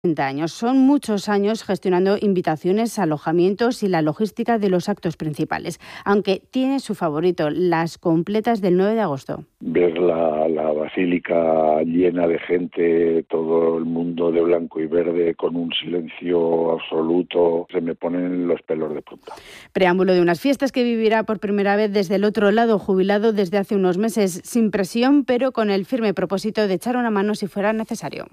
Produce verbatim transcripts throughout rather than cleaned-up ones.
treinta años. Son muchos años gestionando invitaciones, alojamientos y la logística de los actos principales, aunque tiene su favorito, las completas del nueve de agosto. Ver la, la basílica llena de gente, todo el mundo de blanco y verde con un silencio absoluto, se me ponen los pelos de punta. Preámbulo de unas fiestas que vivirá por primera vez desde el otro lado, jubilado desde hace unos meses, sin presión, pero con el firme propósito de echar una mano si fuera necesario.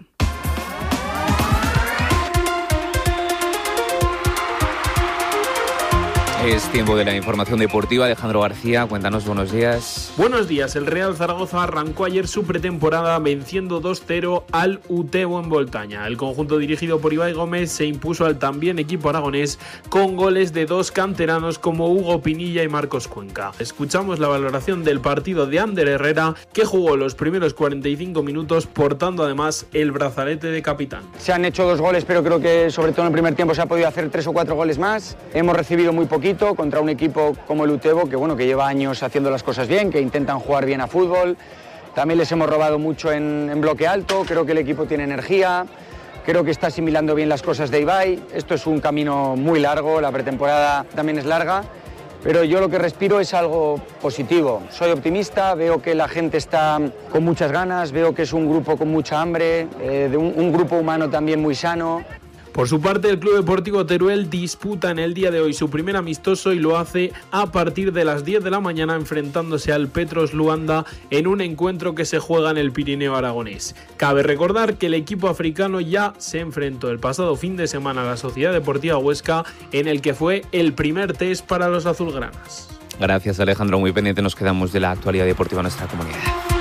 Es tiempo de la información deportiva. Alejandro García, cuéntanos, buenos días. Buenos días. El Real Zaragoza arrancó ayer su pretemporada venciendo dos cero al Utebo en Boltaña. El conjunto dirigido por Ibai Gómez se impuso al también equipo aragonés con goles de dos canteranos como Hugo Pinilla y Marcos Cuenca. Escuchamos la valoración del partido de Ander Herrera, que jugó los primeros cuarenta y cinco minutos portando además el brazalete de capitán. Se han hecho dos goles, pero creo que sobre todo en el primer tiempo se ha podido hacer tres o cuatro goles más. Hemos recibido muy poquito contra un equipo como el Utebo, que bueno, que lleva años haciendo las cosas bien, que intentan jugar bien a fútbol. También les hemos robado mucho en, en bloque alto. Creo que el equipo tiene energía, creo que está asimilando bien las cosas de Ibai. Esto es un camino muy largo, la pretemporada también es larga, pero yo lo que respiro es algo positivo. Soy optimista, veo que la gente está con muchas ganas, veo que es un grupo con mucha hambre, eh, de un, un grupo humano también muy sano. Por su parte, el Club Deportivo Teruel disputa en el día de hoy su primer amistoso y lo hace a partir de las diez de la mañana enfrentándose al Petros Luanda en un encuentro que se juega en el Pirineo aragonés. Cabe recordar que el equipo africano ya se enfrentó el pasado fin de semana a la Sociedad Deportiva Huesca, en el que fue el primer test para los azulgranas. Gracias, Alejandro. Muy pendiente nos quedamos de la actualidad deportiva en nuestra comunidad.